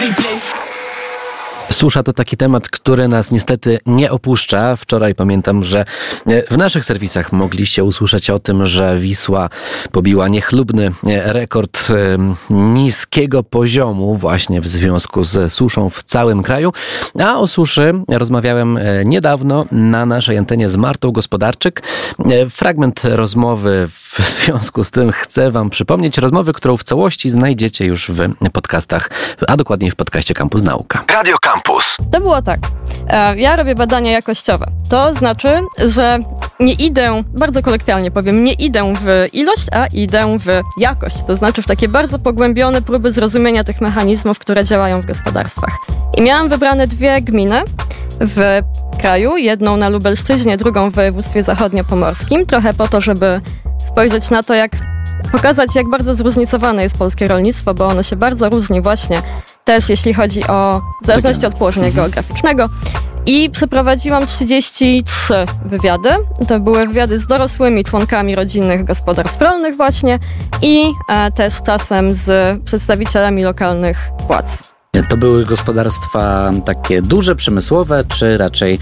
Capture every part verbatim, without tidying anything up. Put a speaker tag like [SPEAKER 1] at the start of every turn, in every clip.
[SPEAKER 1] Susza to taki temat, który nas niestety nie opuszcza. Wczoraj pamiętam, że w naszych serwisach mogliście usłyszeć o tym, że Wisła pobiła niechlubny rekord niskiego poziomu właśnie w związku z suszą w całym kraju. A o suszy rozmawiałem niedawno na naszej antenie z Martą Gospodarczyk. Fragment rozmowy w związku z tym chcę wam przypomnieć. Rozmowy, którą w całości znajdziecie już w podcastach, a dokładniej w podcaście Campus Nauka.
[SPEAKER 2] Radio Campus.
[SPEAKER 3] To było tak. Ja robię badania jakościowe. To znaczy, że nie idę, bardzo kolokwialnie powiem, nie idę w ilość, a idę w jakość. To znaczy w takie bardzo pogłębione próby zrozumienia tych mechanizmów, które działają w gospodarstwach. I miałam wybrane dwie gminy w kraju, jedną na Lubelszczyźnie, drugą w województwie zachodniopomorskim, trochę po to, żeby spojrzeć na to, jak pokazać, jak bardzo zróżnicowane jest polskie rolnictwo, bo ono się bardzo różni właśnie też, jeśli chodzi o, w zależności od położenia geograficznego. I przeprowadziłam trzydzieści trzy wywiady. To były wywiady z dorosłymi członkami rodzinnych gospodarstw rolnych właśnie i e, też czasem z przedstawicielami lokalnych władz.
[SPEAKER 4] To były gospodarstwa takie duże, przemysłowe, czy raczej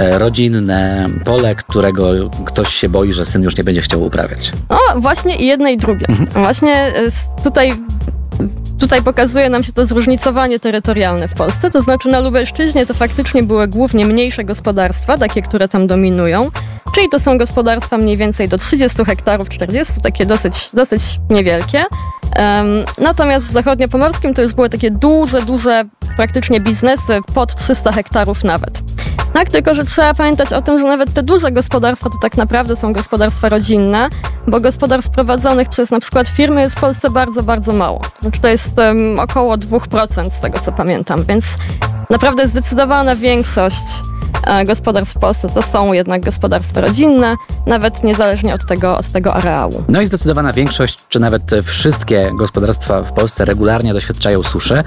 [SPEAKER 4] rodzinne pole, którego ktoś się boi, że syn już nie będzie chciał uprawiać?
[SPEAKER 3] No właśnie i jedne i drugie. Mhm. Właśnie tutaj... Tutaj pokazuje nam się to zróżnicowanie terytorialne w Polsce, to znaczy na Lubelszczyźnie to faktycznie były głównie mniejsze gospodarstwa, takie, które tam dominują, czyli to są gospodarstwa mniej więcej do trzydziestu hektarów, czterdziestu, takie dosyć, dosyć niewielkie. Um, natomiast w zachodniopomorskim to już były takie duże, duże praktycznie biznesy pod trzysta hektarów nawet. Tak, tylko że trzeba pamiętać o tym, że nawet te duże gospodarstwa to tak naprawdę są gospodarstwa rodzinne, bo gospodarstw prowadzonych przez na przykład firmy jest w Polsce bardzo, bardzo mało. To znaczy to jest um, około dwa procent z tego, co pamiętam, więc naprawdę zdecydowana większość e, gospodarstw w Polsce to są jednak gospodarstwa rodzinne, nawet niezależnie od tego, od tego areału.
[SPEAKER 4] No i zdecydowana większość, czy nawet wszystkie gospodarstwa w Polsce regularnie doświadczają suszy.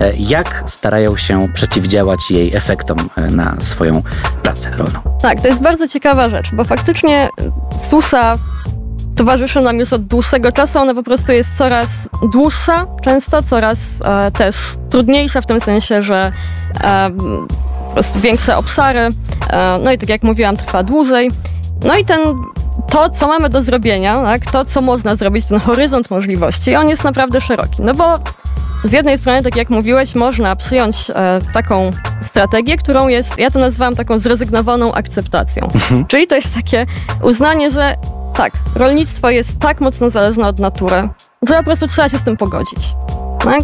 [SPEAKER 4] Jak starają się przeciwdziałać jej efektom na swoją pracę rolną?
[SPEAKER 3] Tak, to jest bardzo ciekawa rzecz, bo faktycznie susza towarzyszy nam już od dłuższego czasu, ona po prostu jest coraz dłuższa, często coraz e, też trudniejsza w tym sensie, że e, po prostu większe obszary, e, no i tak jak mówiłam, trwa dłużej. No i ten, to, co mamy do zrobienia, tak, to, co można zrobić, ten horyzont możliwości, on jest naprawdę szeroki, no bo z jednej strony, tak jak mówiłeś, można przyjąć e, taką strategię, którą jest, ja to nazywam taką zrezygnowaną akceptacją, mhm. czyli to jest takie uznanie, że tak, rolnictwo jest tak mocno zależne od natury, że po prostu trzeba się z tym pogodzić. Tak?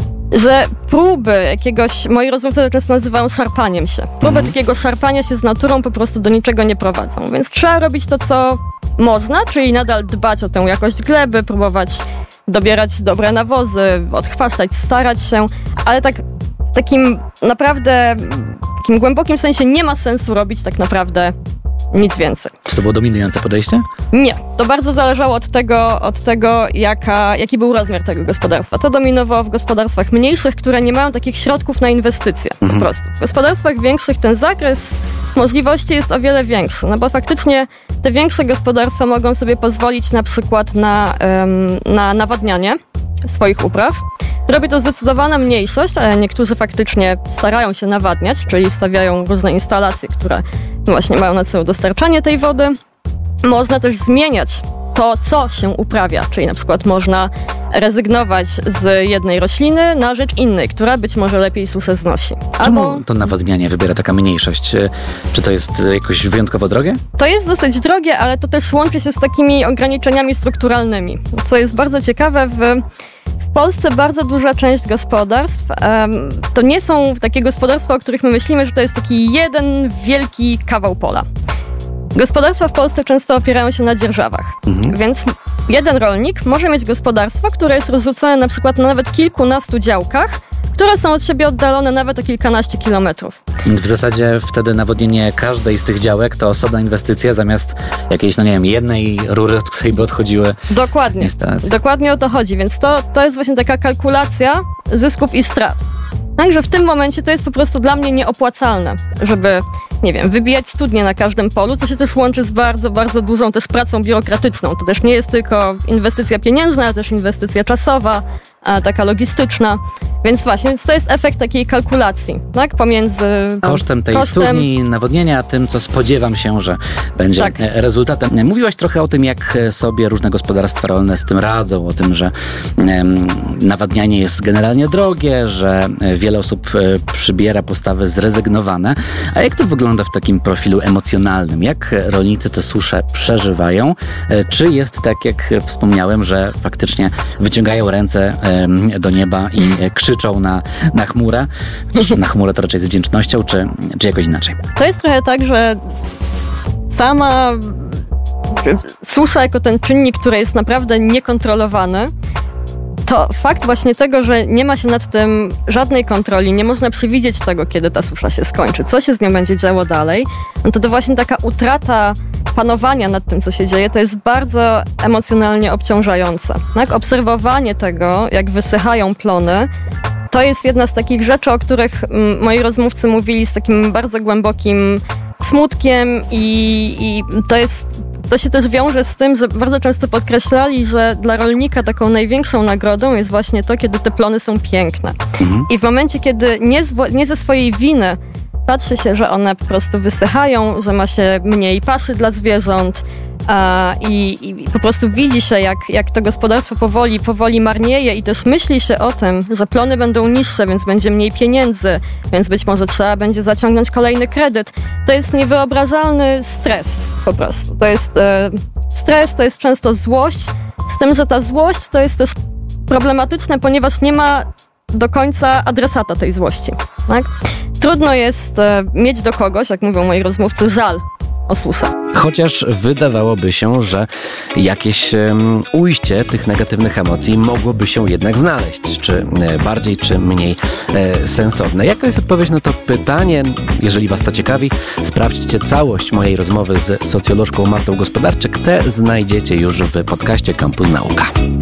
[SPEAKER 3] Że próby jakiegoś, moi rozmówcy to często nazywają szarpaniem się. Próby mhm. takiego szarpania się z naturą po prostu do niczego nie prowadzą. Więc trzeba robić to, co można, czyli nadal dbać o tę jakość gleby, próbować dobierać dobre nawozy, odchwaszczać, starać się, ale tak w takim naprawdę, w takim głębokim sensie nie ma sensu robić tak naprawdę nic więcej.
[SPEAKER 4] Czy to było dominujące podejście?
[SPEAKER 3] Nie. To bardzo zależało od tego, od tego jaka, jaki był rozmiar tego gospodarstwa. To dominowało w gospodarstwach mniejszych, które nie mają takich środków na inwestycje. Mhm. Po prostu. W gospodarstwach większych ten zakres możliwości jest o wiele większy, no bo faktycznie te większe gospodarstwa mogą sobie pozwolić na przykład na, um, na nawadnianie swoich upraw. Robi to zdecydowana mniejszość, ale niektórzy faktycznie starają się nawadniać, czyli stawiają różne instalacje, które właśnie mają na celu dostarczanie tej wody. Można też zmieniać to, co się uprawia, czyli na przykład można rezygnować z jednej rośliny na rzecz innej, która być może lepiej suszę znosi.
[SPEAKER 4] Albo czemu to nawadnianie wybiera taka mniejszość? Czy to jest jakoś wyjątkowo drogie?
[SPEAKER 3] To jest dosyć drogie, ale to też łączy się z takimi ograniczeniami strukturalnymi, co jest bardzo ciekawe. W W Polsce bardzo duża część gospodarstw um, to nie są takie gospodarstwa, o których my myślimy, że to jest taki jeden wielki kawał pola. Gospodarstwa w Polsce często opierają się na dzierżawach, mhm. więc jeden rolnik może mieć gospodarstwo, które jest rozrzucone na przykład na nawet kilkunastu działkach, które są od siebie oddalone nawet o kilkanaście kilometrów.
[SPEAKER 4] W zasadzie wtedy nawodnienie każdej z tych działek to osobna inwestycja zamiast jakiejś, no nie wiem, jednej rury, od której by odchodziły
[SPEAKER 3] Dokładnie.
[SPEAKER 4] instalacje.
[SPEAKER 3] Dokładnie o to chodzi, więc to, to jest właśnie taka kalkulacja zysków i strat. Także w tym momencie to jest po prostu dla mnie nieopłacalne, żeby, nie wiem, wybijać studnie na każdym polu, co się też łączy z bardzo, bardzo dużą też pracą biurokratyczną. To też nie jest tylko inwestycja pieniężna, ale też inwestycja czasowa, taka logistyczna. Więc właśnie, więc to jest efekt takiej kalkulacji, tak? Pomiędzy
[SPEAKER 4] kosztem tej
[SPEAKER 3] kosztem...
[SPEAKER 4] studni, nawodnienia, a tym, co spodziewam się, że będzie
[SPEAKER 3] tak.
[SPEAKER 4] rezultatem. Mówiłaś trochę o tym, jak sobie różne gospodarstwa rolne z tym radzą, o tym, że um, nawadnianie jest generalnie drogie, że wiele osób przybiera postawy zrezygnowane. A jak to wygląda w takim profilu emocjonalnym? Jak rolnicy te susze przeżywają? Czy jest tak, jak wspomniałem, że faktycznie wyciągają ręce um, do nieba i krzyczą na, na chmurę? Na chmurę to raczej z wdzięcznością, czy, czy jakoś inaczej?
[SPEAKER 3] To jest trochę tak, że sama susza jako ten czynnik, który jest naprawdę niekontrolowany, to fakt właśnie tego, że nie ma się nad tym żadnej kontroli, nie można przewidzieć tego, kiedy ta susza się skończy, co się z nią będzie działo dalej, no to to właśnie taka utrata panowania nad tym, co się dzieje, to jest bardzo emocjonalnie obciążające. Tak? Obserwowanie tego, jak wysychają plony, to jest jedna z takich rzeczy, o których mm, moi rozmówcy mówili z takim bardzo głębokim smutkiem i, i to jest, to się też wiąże z tym, że bardzo często podkreślali, że dla rolnika taką największą nagrodą jest właśnie to, kiedy te plony są piękne. Mhm. I w momencie, kiedy nie, z, nie ze swojej winy patrzy się, że one po prostu wysychają, że ma się mniej paszy dla zwierząt, A, i, i po prostu widzi się, jak, jak to gospodarstwo powoli, powoli marnieje i też myśli się o tym, że plony będą niższe, więc będzie mniej pieniędzy, więc być może trzeba będzie zaciągnąć kolejny kredyt. To jest niewyobrażalny stres po prostu. To jest e, stres, to jest często złość, z tym, że ta złość to jest też problematyczne, ponieważ nie ma do końca adresata tej złości. Tak? Trudno jest e, mieć do kogoś, jak mówią moi rozmówcy, żal o suszę.
[SPEAKER 1] Chociaż wydawałoby się, że jakieś um, ujście tych negatywnych emocji mogłoby się jednak znaleźć, czy e, bardziej, czy mniej e, sensowne. Jaka jest odpowiedź na to pytanie? Jeżeli Was to ciekawi, sprawdźcie całość mojej rozmowy z socjolożką Martą Gospodarczyk. Te znajdziecie już w podcaście Campus Nauka.